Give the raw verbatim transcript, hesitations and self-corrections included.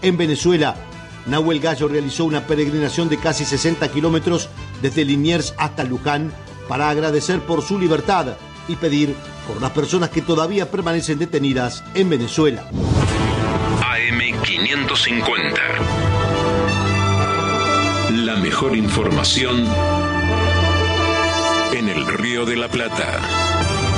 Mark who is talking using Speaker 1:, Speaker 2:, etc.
Speaker 1: en Venezuela. Nahuel Gallo realizó una peregrinación de casi sesenta kilómetros desde Liniers hasta Luján para agradecer por su libertad y pedir por las personas que todavía permanecen detenidas en Venezuela.
Speaker 2: A M quinientos cincuenta. La mejor información en el Río de la Plata.